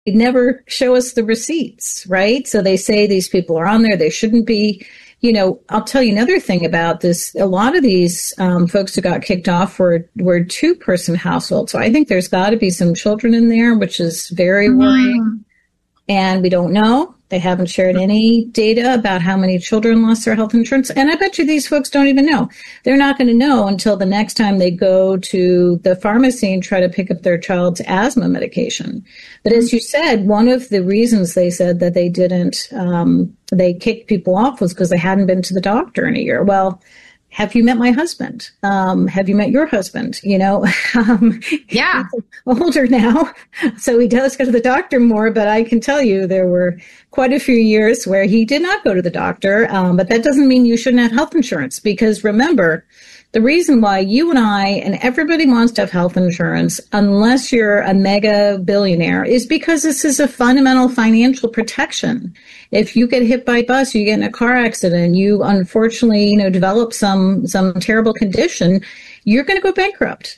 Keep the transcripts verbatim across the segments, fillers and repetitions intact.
never show us the receipts, right? So they say these people are on there. They shouldn't be. You know, I'll tell you another thing about this. A lot of these um, folks who got kicked off were, were two-person households. So I think there's got to be some children in there, which is very mm-hmm. worrying. And we don't know. They haven't shared any data about how many children lost their health insurance. And I bet you these folks don't even know. They're not going to know until the next time they go to the pharmacy and try to pick up their child's asthma medication. But as you said, one of the reasons they said that they didn't, um, they kicked people off was because they hadn't been to the doctor in a year. Well, have you met my husband? Um, have you met your husband? You know, um, yeah, he's older now, so he does go to the doctor more. But I can tell you there were quite a few years where he did not go to the doctor. Um, but that doesn't mean you shouldn't have health insurance, because remember, the reason why you and I and everybody wants to have health insurance, unless you're a mega billionaire, is because this is a fundamental financial protection. If you get hit by a bus, you get in a car accident, you unfortunately, you know, develop some some terrible condition, you're going to go bankrupt.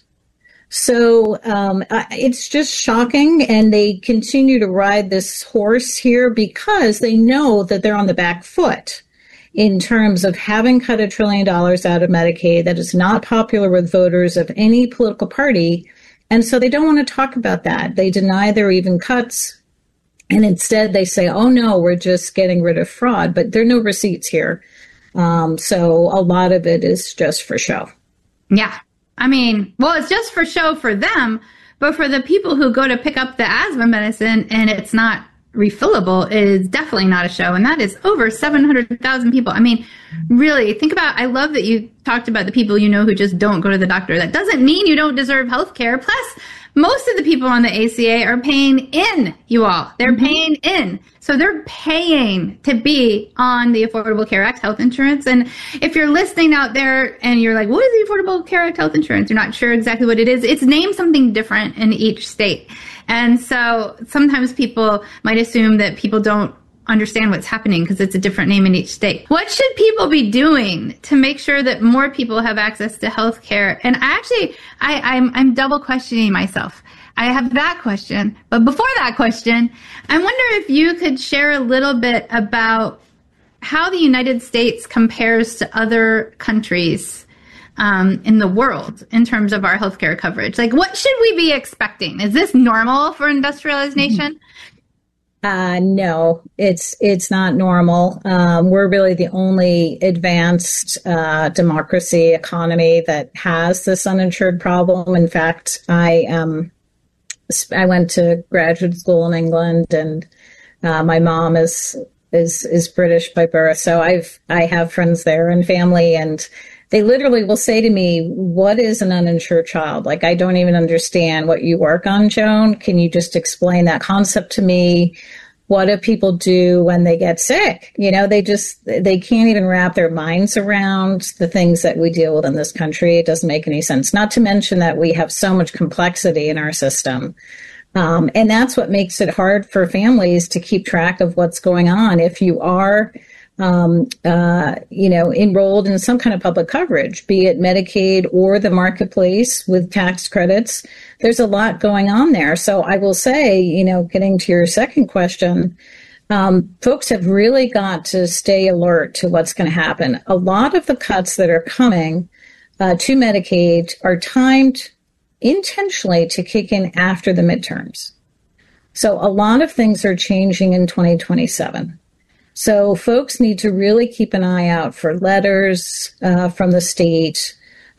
So um, it's just shocking, and they continue to ride this horse here because they know that they're on the back foot in terms of having cut a trillion dollars out of Medicaid that is not popular with voters of any political party. And so they don't want to talk about that. They deny there are even cuts. And instead they say, oh, no, we're just getting rid of fraud. But there are no receipts here. Um, so a lot of it is just for show. Yeah. I mean, well, it's just for show for them. But for the people who go to pick up the asthma medicine and it's not refillable, is definitely not a show. And that is over seven hundred thousand people. I mean, really think about, I love that you talked about the people you know who just don't go to the doctor. That doesn't mean you don't deserve health care. Plus, most of the people on the A C A are paying in, you all. They're mm-hmm. paying in. So they're paying to be on the Affordable Care Act health insurance. And if you're listening out there and you're like, what is the Affordable Care Act health insurance? You're not sure exactly what it is. It's named something different in each state. And so sometimes people might assume that people don't understand what's happening because it's a different name in each state. What should people be doing to make sure that more people have access to health care? And actually, I, I'm, I'm double questioning myself. I have that question. But before that question, I wonder if you could share a little bit about how the United States compares to other countries Um, in the world in terms of our healthcare coverage. Like, what should we be expecting? Is this normal for industrialized nation? Uh, no, it's it's not normal. Um, we're really the only advanced uh, democracy economy that has this uninsured problem. In fact, I um, I went to graduate school in England, and uh, my mom is is is British by birth, so I've I have friends there and family, and they literally will say to me, what is an uninsured child? Like, I don't even understand what you work on, Joan. Can you just explain that concept to me? What do people do when they get sick? You know, they just, they can't even wrap their minds around the things that we deal with in this country. It doesn't make any sense. Not to mention that we have so much complexity in our system. Um, and that's what makes it hard for families to keep track of what's going on. If you are Um, uh, you know, enrolled in some kind of public coverage, be it Medicaid or the marketplace with tax credits, there's a lot going on there. So I will say, you know, getting to your second question, um, folks have really got to stay alert to what's going to happen. A lot of the cuts that are coming uh, to Medicaid are timed intentionally to kick in after the midterms. So a lot of things are changing in twenty twenty-seven. So folks need to really keep an eye out for letters uh, from the state,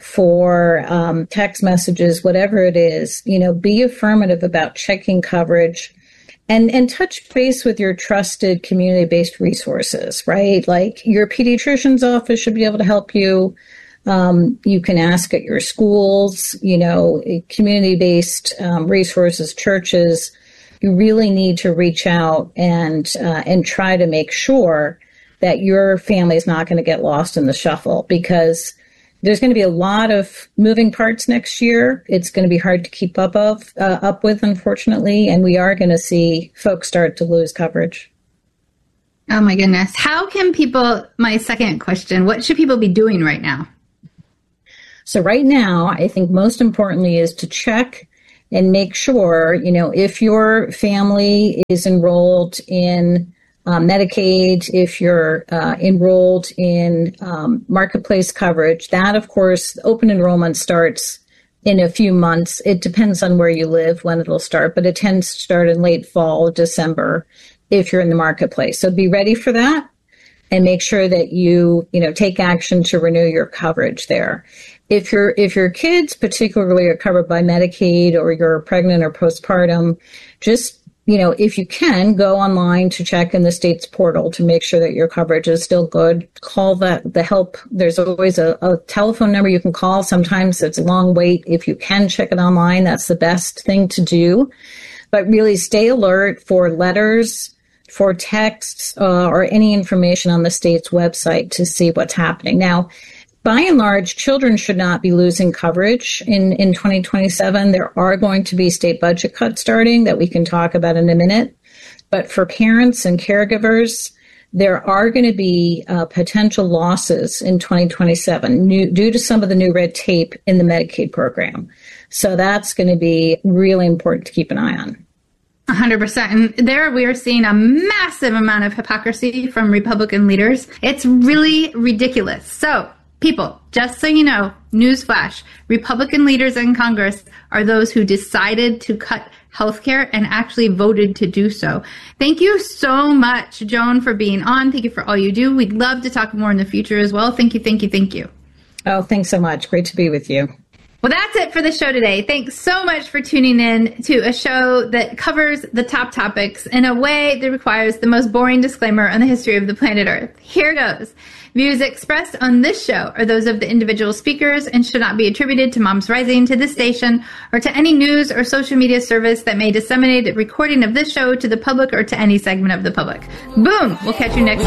for um, text messages, whatever it is. You know, be affirmative about checking coverage, and, and touch base with your trusted community-based resources, right? Like your pediatrician's office should be able to help you. Um, you can ask at your schools, you know, community-based um, resources, churches. You really need to reach out and uh, and try to make sure that your family is not going to get lost in the shuffle, because there's going to be a lot of moving parts next year. It's going to be hard to keep up of uh, up with, unfortunately, and we are going to see folks start to lose coverage. Oh my goodness! How can people? My second question: what should people be doing right now? So right now, I think most importantly is to check and make sure, you know, if your family is enrolled in uh, Medicaid, if you're uh, enrolled in um, marketplace coverage, that, of course, open enrollment starts in a few months. It depends on where you live when it'll start, but it tends to start in late fall, December, if you're in the marketplace. So be ready for that and make sure that you, you know, take action to renew your coverage there. If your if your kids particularly are covered by Medicaid or you're pregnant or postpartum, just, you know, if you can, go online to check in the state's portal to make sure that your coverage is still good. Call that the help. There's always a, a telephone number you can call. Sometimes it's a long wait. If you can check it online, that's the best thing to do. But really stay alert for letters, for texts, uh, or any information on the state's website to see what's happening. Now, by and large, children should not be losing coverage in, in twenty twenty-seven. There are going to be state budget cuts starting that we can talk about in a minute. But for parents and caregivers, there are going to be uh, potential losses in twenty twenty-seven new, due to some of the new red tape in the Medicaid program. So that's going to be really important to keep an eye on. one hundred percent. And there we are seeing a massive amount of hypocrisy from Republican leaders. It's really ridiculous. So, people, just so you know, newsflash, Republican leaders in Congress are those who decided to cut healthcare and actually voted to do so. Thank you so much, Joan, for being on. Thank you for all you do. We'd love to talk more in the future as well. Thank you, thank you, thank you. Oh, thanks so much. Great to be with you. Well, that's it for the show today. Thanks so much for tuning in to a show that covers the top topics in a way that requires the most boring disclaimer on the history of the planet Earth. Here goes. Views expressed on this show are those of the individual speakers and should not be attributed to Moms Rising, to this station, or to any news or social media service that may disseminate a recording of this show to the public or to any segment of the public. Boom! We'll catch you next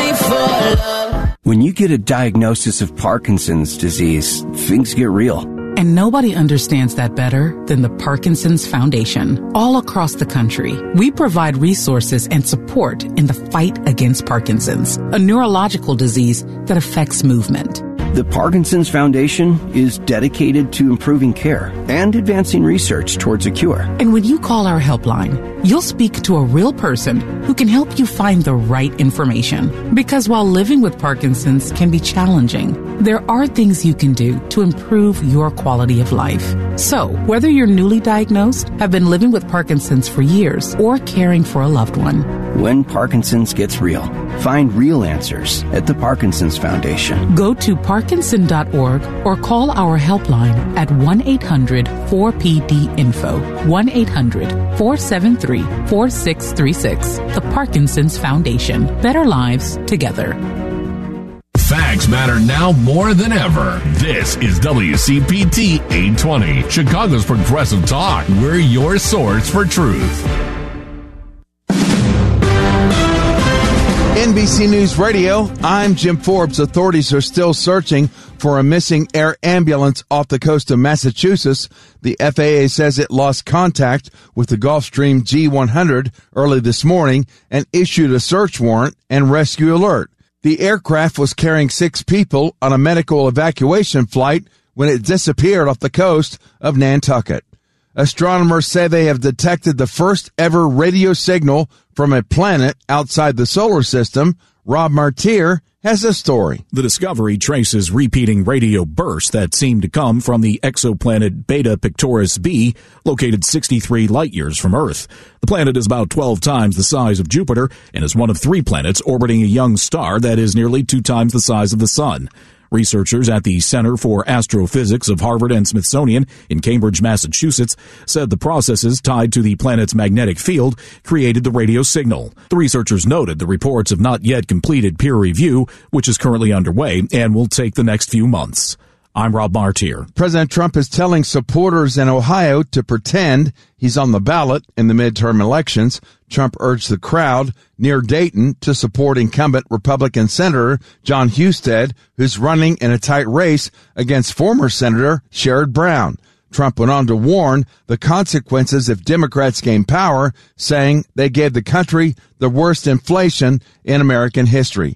week. When you get a diagnosis of Parkinson's disease, things get real. And nobody understands that better than the Parkinson's Foundation. All across the country, we provide resources and support in the fight against Parkinson's, a neurological disease that affects movement. The Parkinson's Foundation is dedicated to improving care and advancing research towards a cure. And when you call our helpline, you'll speak to a real person who can help you find the right information. Because while living with Parkinson's can be challenging, there are things you can do to improve your quality of life. So, whether you're newly diagnosed, have been living with Parkinson's for years, or caring for a loved one, when Parkinson's gets real, find real answers at the Parkinson's Foundation. Go to parkinson dot org or call our helpline at one eight hundred four P D info, one eight hundred four seven three four six three six. The Parkinson's Foundation. Better lives together. Facts matter now more than ever. This is W C P T eight twenty, Chicago's Progressive Talk. We're your source for truth. N B C News Radio, I'm Jim Forbes. Authorities are still searching for a missing air ambulance off the coast of Massachusetts. The F A A says it lost contact with the Gulfstream G one hundred early this morning and issued a search warrant and rescue alert. The aircraft was carrying six people on a medical evacuation flight when it disappeared off the coast of Nantucket. Astronomers say they have detected the first ever radio signal from a planet outside the solar system. Rob Martier has a story. The discovery traces repeating radio bursts that seem to come from the exoplanet Beta Pictoris b, located sixty-three light-years from Earth. The planet is about twelve times the size of Jupiter and is one of three planets orbiting a young star that is nearly two times the size of the Sun. Researchers at the Center for Astrophysics of Harvard and Smithsonian in Cambridge, Massachusetts, said the processes tied to the planet's magnetic field created the radio signal. The researchers noted the reports have not yet completed peer review, which is currently underway and will take the next few months. I'm Rob Martier. President Trump is telling supporters in Ohio to pretend he's on the ballot in the midterm elections. Trump urged the crowd near Dayton to support incumbent Republican Senator John Husted, who's running in a tight race against former Senator Sherrod Brown. Trump went on to warn the consequences if Democrats gain power, saying they gave the country the worst inflation in American history.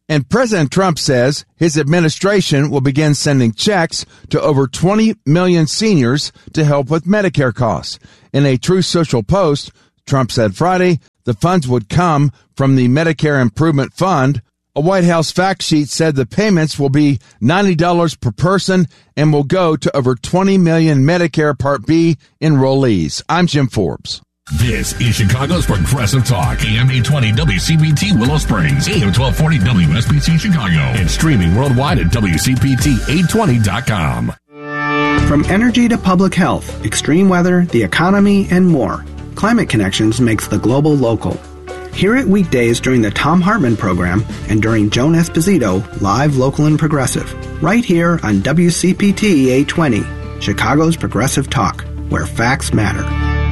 And President Trump says his administration will begin sending checks to over twenty million seniors to help with Medicare costs. In a Truth Social post, Trump said Friday the funds would come from the Medicare Improvement Fund. A White House fact sheet said the payments will be ninety dollars per person and will go to over twenty million Medicare Part B enrollees. I'm Jim Forbes. This is Chicago's Progressive Talk, A M eight twenty W C P T Willow Springs, A M twelve forty W S B C Chicago, and streaming worldwide at W C P T eight twenty dot com. From energy to public health, extreme weather, the economy, and more, Climate Connections makes the global local. Hear it weekdays during the Thom Hartmann program and during Joan Esposito, live, local, and progressive, right here on W C P T eight twenty, Chicago's Progressive Talk, where facts matter.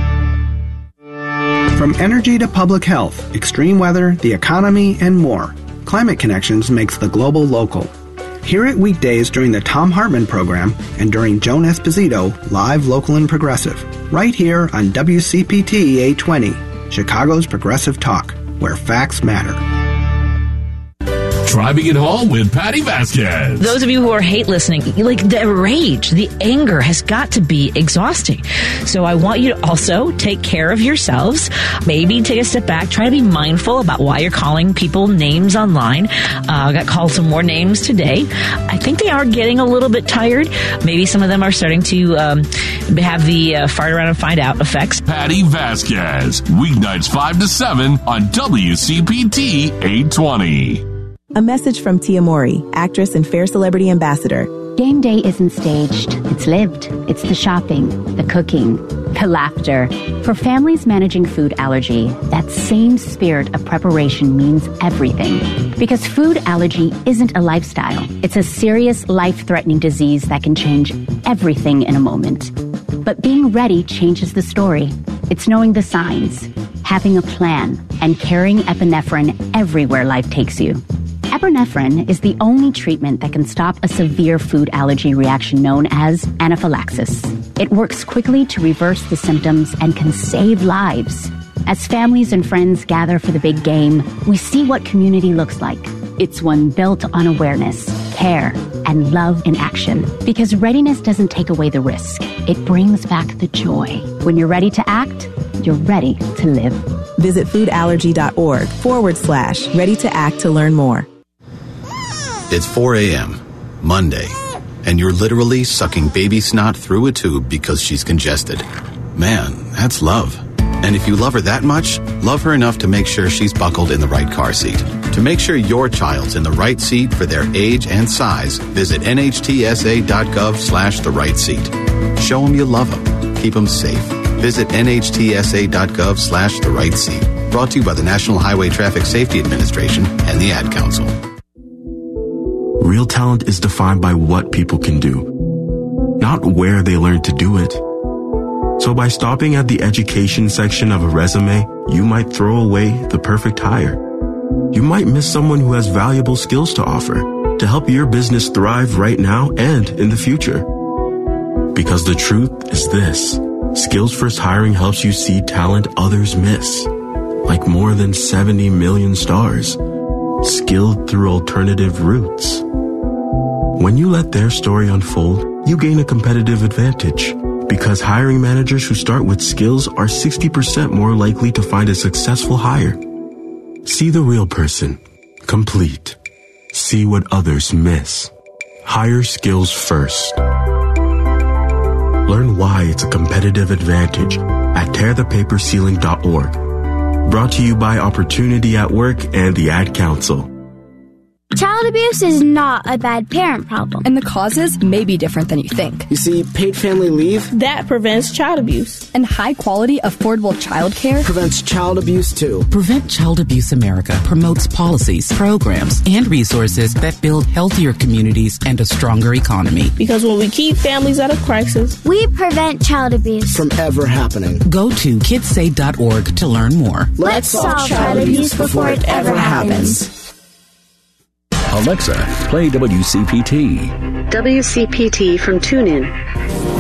From energy to public health, extreme weather, the economy, and more, Climate Connections makes the global local. Hear it weekdays during the Thom Hartmann program and during Joan Esposito, live, local, and progressive, right here on W C P T eight twenty, Chicago's Progressive Talk, where facts matter. Driving it home with Patty Vasquez. Those of you who are hate listening, like the rage, the anger has got to be exhausting. So I want you to also take care of yourselves. Maybe take a step back. Try to be mindful about why you're calling people names online. Uh, I got called some more names today. I think they are getting a little bit tired. Maybe some of them are starting to um, have the uh, fart around and find out effects. Patty Vasquez, weeknights five to seven on W C P T eight twenty. A message from Tia Mori, actress and Fair Celebrity Ambassador. Game day isn't staged. It's lived. It's the shopping, the cooking, the laughter. For families managing food allergy, that same spirit of preparation means everything. Because food allergy isn't a lifestyle. It's a serious, life-threatening disease that can change everything in a moment. But being ready changes the story. It's knowing the signs, having a plan, and carrying epinephrine everywhere life takes you. Epinephrine is the only treatment that can stop a severe food allergy reaction known as anaphylaxis. It works quickly to reverse the symptoms and can save lives. As families and friends gather for the big game, we see what community looks like. It's one built on awareness, care, and love in action. Because readiness doesn't take away the risk. It brings back the joy. When you're ready to act, you're ready to live. Visit foodallergy.org forward slash ready to act to learn more. It's four a.m., Monday, and you're literally sucking baby snot through a tube because she's congested. Man, that's love. And if you love her that much, love her enough to make sure she's buckled in the right car seat. To make sure your child's in the right seat for their age and size, visit nhtsa.gov slash the right seat. Show them you love them. Keep them safe. Visit nhtsa.gov slash the right seat. Brought to you by the National Highway Traffic Safety Administration and the Ad Council. Real talent is defined by what people can do, not where they learn to do it. So by stopping at the education section of a resume, you might throw away the perfect hire. You might miss someone who has valuable skills to offer to help your business thrive right now and in the future. Because the truth is this: Skills First Hiring helps you see talent others miss, like more than seventy million stars, skilled through alternative routes. When you let their story unfold, you gain a competitive advantage, because hiring managers who start with skills are sixty percent more likely to find a successful hire. See the real person, complete. See what others miss. Hire skills first. Learn why it's a competitive advantage at tear the paper ceiling dot org. Brought to you by Opportunity at Work and the Ad Council. Child abuse is not a bad parent problem. And the causes may be different than you think. You see, paid family leave, that prevents child abuse. And high-quality, affordable childcare prevents child abuse, too. Prevent Child Abuse America promotes policies, programs, and resources that build healthier communities and a stronger economy. Because when we keep families out of crisis, we prevent child abuse from ever happening. Go to kids save dot org to learn more. Let's, Let's solve child abuse before it ever happens. Alexa, play W C P T. W C P T from TuneIn.